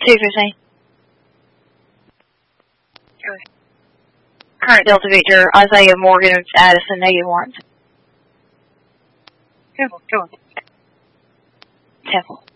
215. Current Delta Victor, Isaiah Morgan of Addison, negative warrants. Temple. Temple.